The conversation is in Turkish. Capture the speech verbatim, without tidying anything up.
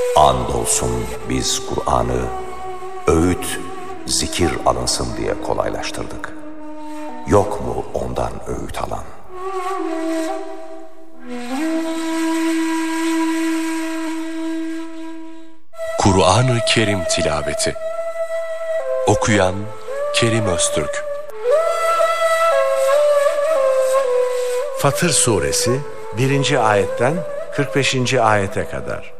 Andolsun biz Kur'an'ı öğüt, zikir alınsın diye kolaylaştırdık. Yok mu ondan öğüt alan? Kur'an-ı Kerim tilaveti. Okuyan Kerim Öztürk. Fatır Suresi birinci ayetten kırk beşinci ayete kadar.